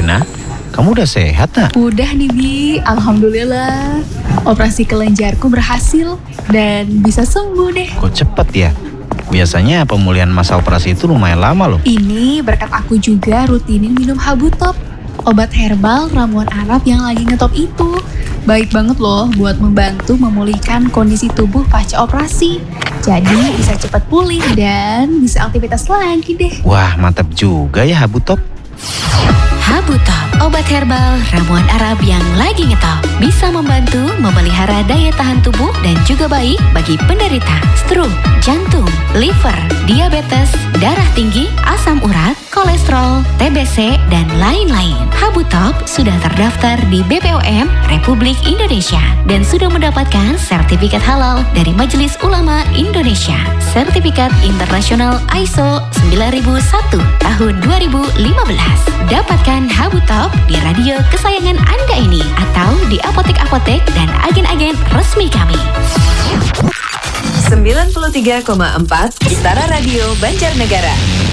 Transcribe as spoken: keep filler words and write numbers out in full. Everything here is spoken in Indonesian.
Nak, kamu udah sehat nak? Udah nih Bi, alhamdulillah. Operasi kelenjarku berhasil dan bisa sembuh deh. Kok cepet ya? Biasanya pemulihan masa operasi itu lumayan lama loh. Ini berkat aku juga rutinin minum Habutop, obat herbal ramuan Arab yang lagi ngetop itu. Baik banget loh buat membantu memulihkan kondisi tubuh pasca operasi. Jadi bisa cepat pulih dan bisa aktivitas lagi deh. Wah, mantap juga ya Habutop. Habutop, obat herbal ramuan Arab yang lagi ngetop. Bisa membantu memelihara daya tahan tubuh dan juga baik bagi penderita stroke, jantung, liver, diabetes, darah tinggi, asam urat, kolesterol, T B C, dan lain-lain. Habutop sudah terdaftar di B P O M Republik Indonesia dan sudah mendapatkan sertifikat halal dari Majelis Ulama Indonesia. Sertifikat internasional I S O sembilan ribu satu tahun dua ribu lima belas. Dapatkan Habutop di radio kesayangan Anda ini atau di apotek-apotek dan agen-agen resmi kami. sembilan puluh tiga koma empat Istara Radio Banjarnegara.